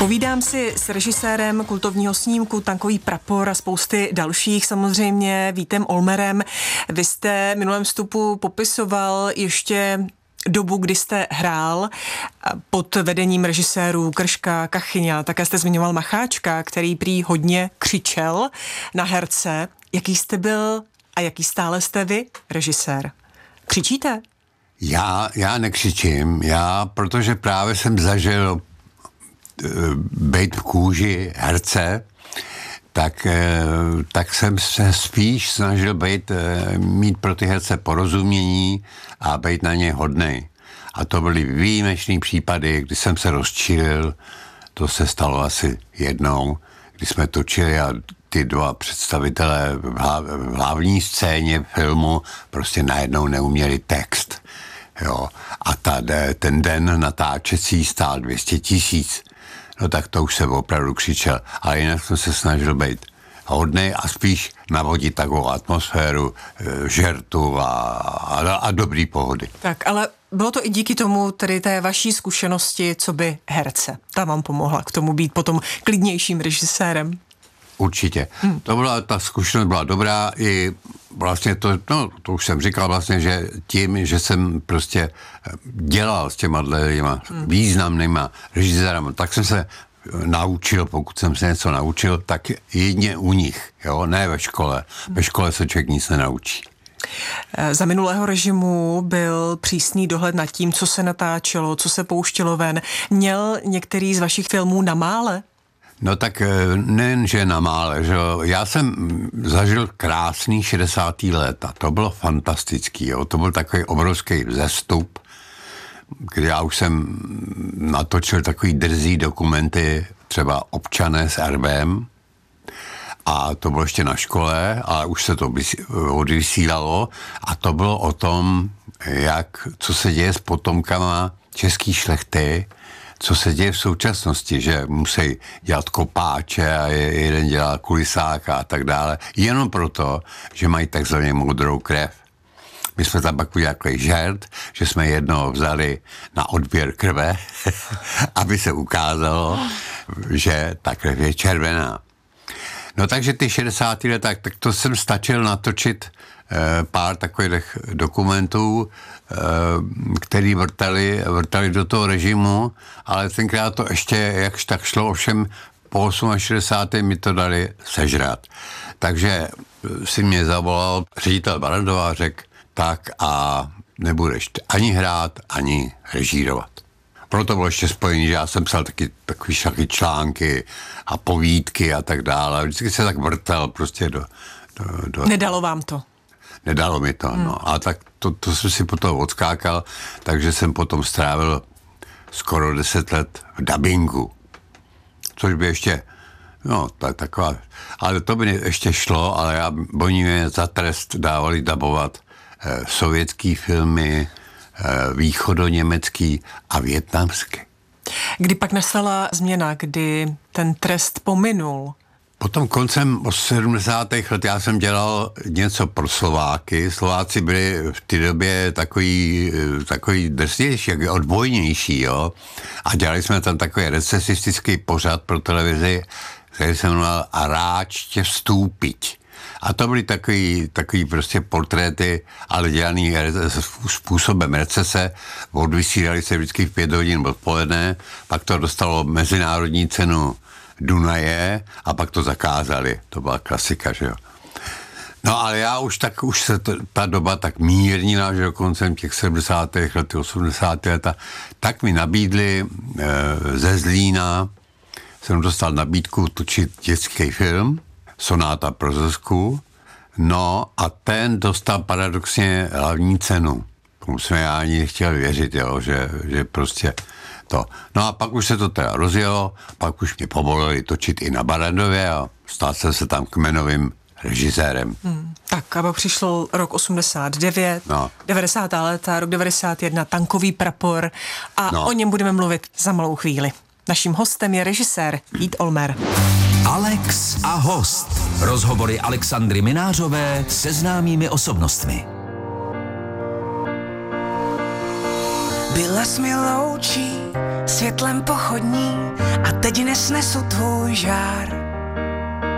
Povídám si s režisérem kultovního snímku Tankový prapor a spousty dalších, samozřejmě Vítem Olmerem. Vy jste v minulém vstupu popisoval ještě dobu, kdy jste hrál pod vedením režisérů Krška, Kachyňa. Také jste zmiňoval Macháčka, který prý hodně křičel na herce. Jaký jste byl a jaký stále jste vy, režisér? Křičíte? Já nekřičím, protože právě jsem být v kůži herce, tak jsem se spíš snažil mít pro ty herce porozumění a být na ně hodnej. A to byly výjimečný případy, kdy jsem se rozčilil, to se stalo asi jednou, kdy jsme točili a ty dva představitelé v hlavní scéně filmu prostě najednou neuměli text. Jo. A ten den natáčecí stál 200 000. No tak to už jsem opravdu křičel. Ale jinak jsem se snažil být hodnej a spíš navodit takovou atmosféru žertu a dobrý pohody. Tak, ale bylo to i díky tomu, tedy té vaší zkušenosti, co by herce. Ta vám pomohla k tomu být potom klidnějším režisérem. Určitě. Ta zkušenost byla dobrá i vlastně to už jsem říkal vlastně, že tím, že jsem prostě dělal s těma významnýma režisérama, tak jsem se naučil, pokud jsem se něco naučil, tak jedně u nich, jo, ne ve škole. Ve škole se člověk nic nenaučí. Za minulého režimu byl přísný dohled nad tím, co se natáčelo, co se pouštělo ven. Měl některý z vašich filmů na mále? No tak nejenže na mále, že já jsem zažil krásný 60. let a to bylo fantastický, jo. To byl takový obrovský vzestup, kdy já už jsem natočil takový drzý dokumenty, třeba Občané s RBM, a to bylo ještě na škole, ale už se to odvysílalo a to bylo o tom, co se děje s potomkama český šlechty, co se děje v současnosti, že musí dělat kopáče a jeden dělá kulisáka a tak dále, jenom proto, že mají takzvaně modrou krev. My jsme tam pak udělali žert, že jsme jednoho vzali na odběr krve, aby se ukázalo, že ta krev je červená. No takže ty 60. let, tak to jsem stačil natočit pár takových dokumentů, který vrtali do toho režimu, ale tenkrát to ještě jakž tak šlo, ovšem po 68. mi to dali sežrat. Takže si mě zavolal ředitel Barrandová a řekl, tak a nebudeš ani hrát, ani režírovat. Proto bylo ještě spojený, že já jsem psal takový články a povídky a tak dále. Vždycky se tak vrtal prostě do... Nedalo vám to? Nedalo mi to, no. A tak to jsem si potom odskákal, takže jsem potom strávil skoro 10 let v dabingu. Což by ještě, taková... Ale to by ještě šlo, ale oni mě za trest dávali dabovat sovětský filmy, východoněmecký a vietnamský. Kdy pak nastala změna, kdy ten trest pominul? Potom koncem 70. let já jsem dělal něco pro Slováky. Slováci byli v té době takový drsnější, odbojnější, jo. A dělali jsme tam takový recesistický pořad pro televizi, který se jmenoval A ráč tě vstúpiť. A to byly takový prostě portréty, ale dělaný způsobem recese. Odvysílali se vždycky v 5 hodin odpoledne, pak to dostalo mezinárodní cenu Dunaje a pak to zakázali. To byla klasika, že jo. No ale já už se ta doba tak mírnila, že koncem těch 70. let, 80. let, tak mi nabídli ze Zlína, jsem dostal nabídku točit dětský film, Sonáta pro Zuzku, no a ten dostal paradoxně hlavní cenu. Tomu jsme já ani nechtěl věřit, jo, že prostě to. No a pak už se to teda rozjelo, pak už mě povolili točit i na Barrandově a stal jsem se tam kmenovým režisérem. Tak a pak přišel rok 89, 90. léta, rok 91, Tankový prapor a o něm budeme mluvit za malou chvíli. Naším hostem je režisér Vít Olmer. Alex a host. Rozhovory Alexandry Minářové se známými osobnostmi. Byla jsi mi loučí světlem pochodní a teď nesnesu tvůj žár.